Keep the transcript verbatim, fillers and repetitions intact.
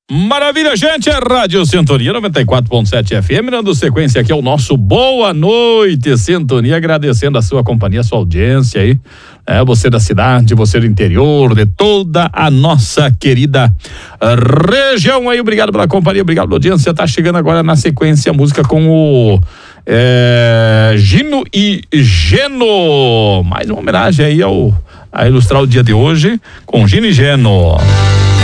Maravilha, gente, é Rádio Sintonia noventa e quatro ponto sete F M, dando sequência aqui ao nosso Boa Noite Sintonia, agradecendo a sua companhia, a sua audiência aí, é, você da cidade, você do interior, de toda a nossa querida região aí, obrigado pela companhia, obrigado pela audiência. Tá chegando agora na sequência a música com o é, Gino e Geno, mais uma homenagem aí ao, a ilustrar o dia de hoje com Gino e Geno.